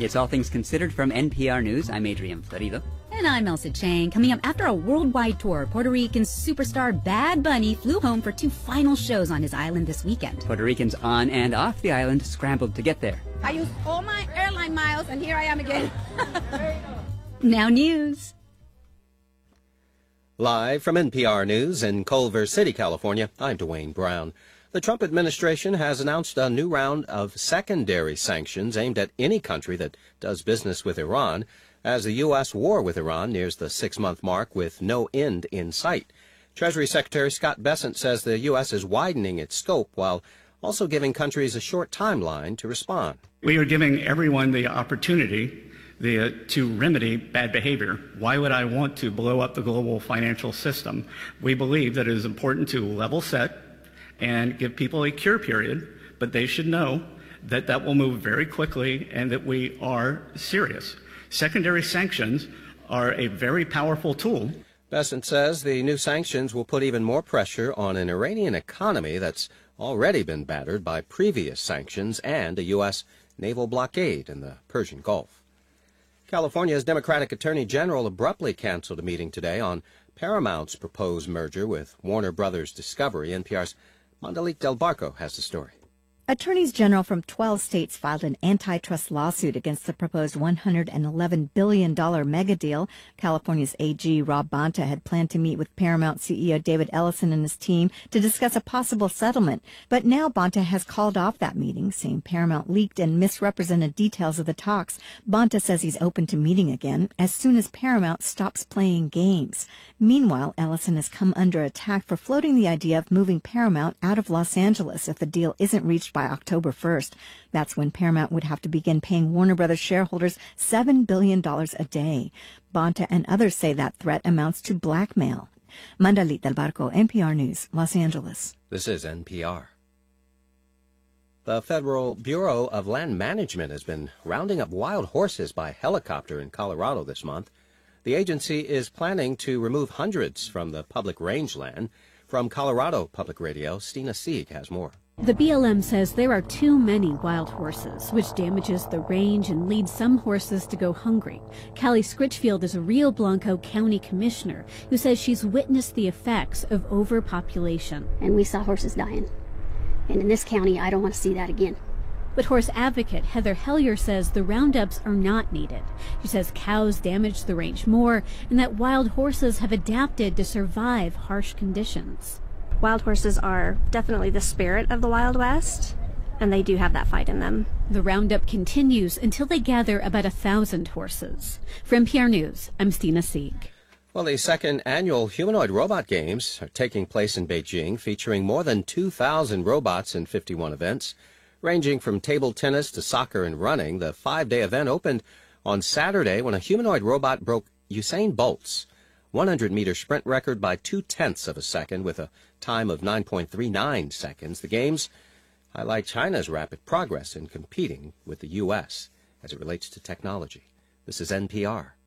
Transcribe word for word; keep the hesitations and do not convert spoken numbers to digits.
It's All Things Considered from N P R News. I'm Adrian Florido. And I'm Elsa Chang. Coming up, after a worldwide tour, Puerto Rican superstar Bad Bunny flew home for two final shows on his island this weekend. Puerto Ricans on and off the island scrambled to get there. I used all my airline miles, and here I am again. Now news. Live from N P R News in Culver City, California, I'm Dwayne Brown. The Trump administration has announced a new round of secondary sanctions aimed at any country that does business with Iran, as the U S war with Iran nears the six-month mark with no end in sight. Treasury Secretary Scott Bessent says the U S is widening its scope while also giving countries a short timeline to respond. We are giving everyone the opportunity the, uh, to remedy bad behavior. Why would I want to blow up the global financial system? We believe that it is important to level set and give people a cure period, but they should know that that will move very quickly and that we are serious. Secondary sanctions are a very powerful tool. Bessent says the new sanctions will put even more pressure on an Iranian economy that's already been battered by previous sanctions and a U S naval blockade in the Persian Gulf. California's Democratic Attorney General abruptly canceled a meeting today on Paramount's proposed merger with Warner Brothers Discovery. N P R's Mandalik Del Barco has the story. Attorneys general from twelve states filed an antitrust lawsuit against the proposed one hundred eleven billion dollars mega deal. California's A G Rob Bonta had planned to meet with Paramount C E O David Ellison and his team to discuss a possible settlement. But now Bonta has called off that meeting, saying Paramount leaked and misrepresented details of the talks. Bonta says he's open to meeting again as soon as Paramount stops playing games. Meanwhile, Ellison has come under attack for floating the idea of moving Paramount out of Los Angeles if the deal isn't reached by October first. That's when Paramount would have to begin paying Warner Brothers shareholders seven billion dollars a day. Bonta and others say that threat amounts to blackmail. Mandalik Del Barco, N P R News, Los Angeles. This is N P R. The Federal Bureau of Land Management has been rounding up wild horses by helicopter in Colorado this month. The agency is planning to remove hundreds from the public rangeland. From Colorado Public Radio, Stina Sieg has more. The B L M says there are too many wild horses, which damages the range and leads some horses to go hungry. Callie Scritchfield is a Rio Blanco County Commissioner who says she's witnessed the effects of overpopulation. And we saw horses dying. And in this county, I don't want to see that again. But horse advocate Heather Hellier says the roundups are not needed. She says cows damage the range more and that wild horses have adapted to survive harsh conditions. Wild horses are definitely the spirit of the Wild West, and they do have that fight in them. The roundup continues until they gather about a thousand horses. For N P R News, I'm Stina Sieg. Well, the second annual Humanoid Robot Games are taking place in Beijing, featuring more than two thousand robots in fifty-one events. Ranging from table tennis to soccer and running, the five-day event opened on Saturday when a humanoid robot broke Usain Bolt's one hundred meter sprint record by two-tenths of a second with a time of nine point three nine seconds. The Games highlight China's rapid progress in competing with the U S as it relates to technology. This is N P R.